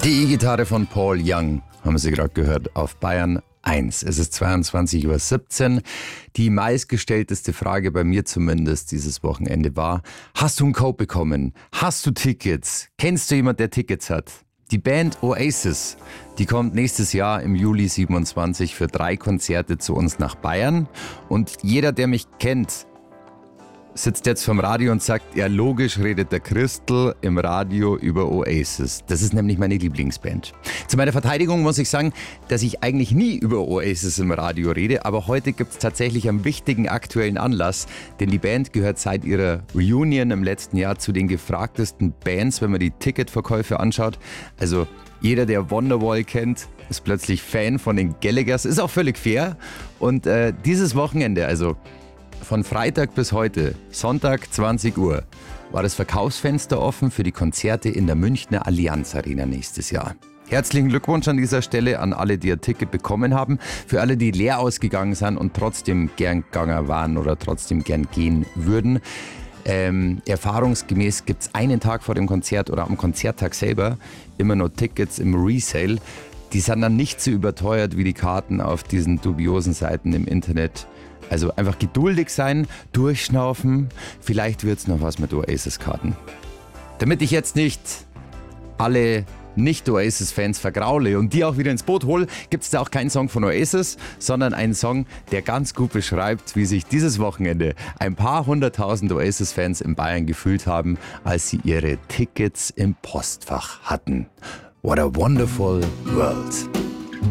Die E-Gitarre von Paul Young haben Sie gerade gehört auf Bayern 1. Es ist 22:17 Uhr. Die meistgestellteste Frage bei mir zumindest dieses Wochenende war: Hast du einen Code bekommen? Hast du Tickets? Kennst du jemanden, der Tickets hat? Die Band Oasis, die kommt nächstes Jahr im Juli 27 für 3 Konzerte zu uns nach Bayern. Und jeder, der mich kennt, sitzt jetzt vom Radio und sagt, ja logisch redet der Christel im Radio über Oasis. Das ist nämlich meine Lieblingsband. Zu meiner Verteidigung muss ich sagen, dass ich eigentlich nie über Oasis im Radio rede, aber heute gibt es tatsächlich einen wichtigen aktuellen Anlass, denn die Band gehört seit ihrer Reunion im letzten Jahr zu den gefragtesten Bands, wenn man die Ticketverkäufe anschaut. Also jeder, der Wonderwall kennt, ist plötzlich Fan von den Gallaghers, ist auch völlig fair. Und dieses Wochenende, also von Freitag bis heute, Sonntag 20 Uhr, war das Verkaufsfenster offen für die Konzerte in der Münchner Allianz Arena nächstes Jahr. Herzlichen Glückwunsch an dieser Stelle an alle, die ein Ticket bekommen haben. Für alle, die leer ausgegangen sind und trotzdem gern gegangen waren oder trotzdem gern gehen würden. Erfahrungsgemäß gibt es einen Tag vor dem Konzert oder am Konzerttag selber immer noch Tickets im Resale. Die sind dann nicht so überteuert wie die Karten auf diesen dubiosen Seiten im Internet. Also einfach geduldig sein, durchschnaufen, vielleicht wird's noch was mit Oasis-Karten. Damit ich jetzt nicht alle Nicht-Oasis-Fans vergraule und die auch wieder ins Boot hole, gibt's da auch keinen Song von Oasis, sondern einen Song, der ganz gut beschreibt, wie sich dieses Wochenende ein paar 100.000 Oasis-Fans in Bayern gefühlt haben, als sie ihre Tickets im Postfach hatten. What a wonderful world.